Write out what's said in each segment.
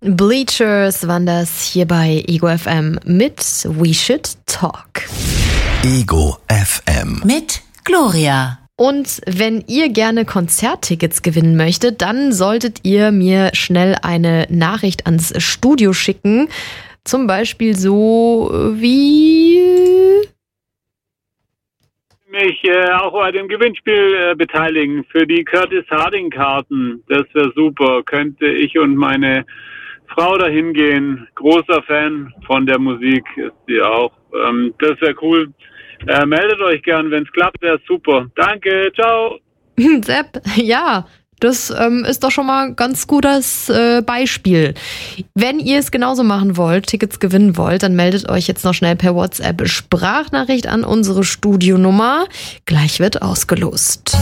Bleachers waren das hier bei Ego FM mit We Should Talk. Ego FM. Mit Gloria. Und wenn ihr gerne Konzerttickets gewinnen möchtet, dann solltet ihr mir schnell eine Nachricht ans Studio schicken. Zum Beispiel so wie... mich auch bei dem Gewinnspiel beteiligen für die Curtis Harding Karten. Das wäre super. Könnte ich und meine Frau dahin gehen. Großer Fan von der Musik ist sie auch. Das wäre cool. Meldet euch gern, wenn es klappt, wäre super. Danke, ciao. Sepp, ja, das ist doch schon mal ein ganz gutes Beispiel. Wenn ihr es genauso machen wollt, Tickets gewinnen wollt, dann meldet euch jetzt noch schnell per WhatsApp Sprachnachricht an unsere Studionummer. Gleich wird ausgelost.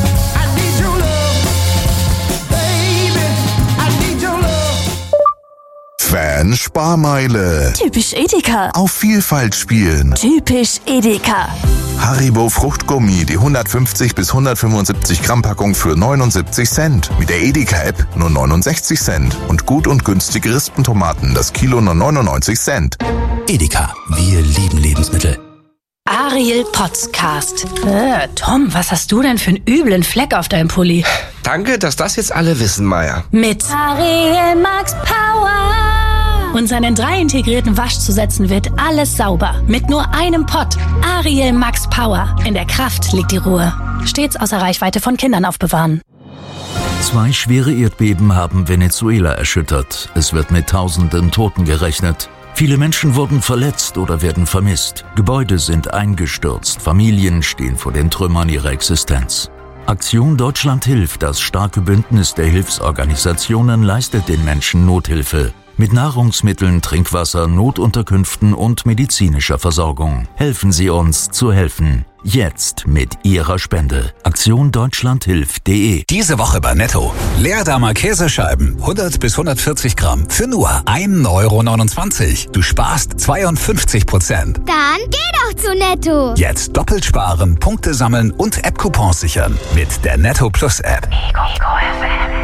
Fan-Sparmeile. Typisch Edeka. Auf Vielfalt spielen. Typisch Edeka. Haribo Fruchtgummi, die 150 bis 175 Gramm Packung für 79 Cent. Mit der Edeka-App nur 69 Cent. Und gut und günstige Rispentomaten, das Kilo nur 99 Cent. Edeka, wir lieben Lebensmittel. Ariel Podcast. Tom, was hast du denn für einen üblen Fleck auf deinem Pulli? Danke, dass das jetzt alle wissen, Maya. Mit Ariel Max Power. Und seinen 3 integrierten Waschzusätzen wird alles sauber. Mit nur einem Pott. Ariel Max Power. In der Kraft liegt die Ruhe. Stets außer Reichweite von Kindern aufbewahren. 2 schwere Erdbeben haben Venezuela erschüttert. Es wird mit Tausenden Toten gerechnet. Viele Menschen wurden verletzt oder werden vermisst. Gebäude sind eingestürzt. Familien stehen vor den Trümmern ihrer Existenz. Aktion Deutschland hilft, das starke Bündnis der Hilfsorganisationen, leistet den Menschen Nothilfe. Mit Nahrungsmitteln, Trinkwasser, Notunterkünften und medizinischer Versorgung. Helfen Sie uns zu helfen. Jetzt mit Ihrer Spende. AktionDeutschlandHilft.de. Diese Woche bei Netto. Leerdammer Käsescheiben, 100 bis 140 Gramm, für nur 1,29 €. Du sparst 52%. Dann geh doch zu Netto. Jetzt doppelt sparen, Punkte sammeln und App-Coupons sichern. Mit der Netto Plus App. Ego FM.